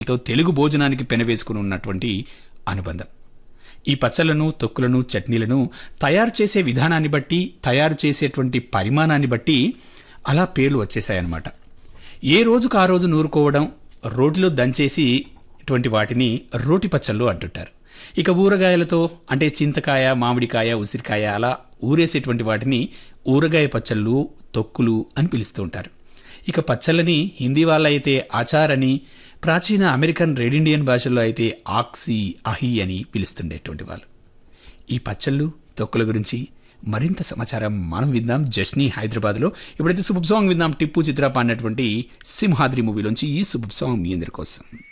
తో తెలుగు భోజనానికి పెనవేసుకుని ఉన్నటువంటి అనుబంధం. ఈ పచ్చళ్లను, తొక్కులను, చట్నీలను తయారు చేసే విధానాన్ని బట్టి, తయారు చేసేటువంటి పరిమాణాన్ని బట్టి అలా పేర్లు వచ్చేసాయన్నమాట. ఏ రోజుకు ఆ రోజు నూరుకోవడం, రోటిలో దంచేసి ఇటువంటి వాటిని రోటి పచ్చళ్ళు అంటుంటారు. ఇక ఊరగాయలతో అంటే చింతకాయ, మామిడికాయ, ఉసిరికాయ అలా ఊరేసేటువంటి వాటిని ఊరగాయ పచ్చళ్ళు, తొక్కులు అని పిలుస్తూ ఉంటారు. ఇక పచ్చళ్ళని హిందీ వాళ్ళైతే ఆచార్ అని, ప్రాచీన అమెరికన్ రెడ్ ఇండియన్ భాషల్లో అయితే ఆక్సీ, అహీ అని పిలుస్తుండేటువంటి వాళ్ళు. ఈ పచ్చళ్ళు, తొక్కుల గురించి మరింత సమాచారం మనం విందాం జస్నీ హైదరాబాద్లో. ఇప్పుడైతే సూపర్ సాంగ్ విందాం. టిప్పు చిత్ర పాడినటువంటి సింహాద్రి మూవీలోంచి ఈ సూపర్ సాంగ్ మీ అందరి కోసం.